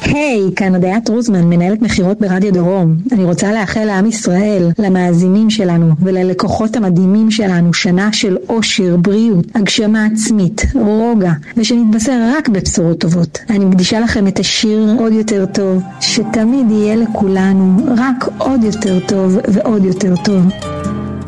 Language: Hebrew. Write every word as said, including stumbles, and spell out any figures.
היי, כאן הודיה טרוזמן, מנהלת מחירות ברדיו דרום. אני רוצה לאחל לעם ישראל, למאזינים שלנו וללקוחות המדהימים שלנו שנה של אושר, בריאות, הגשמה עצמית, רוגע, ושנתבשר רק בבשורות טובות. אני מקדישה לכם את השיר עוד יותר טוב, שתמיד יהיה לכולנו רק עוד יותר טוב ועוד יותר טוב.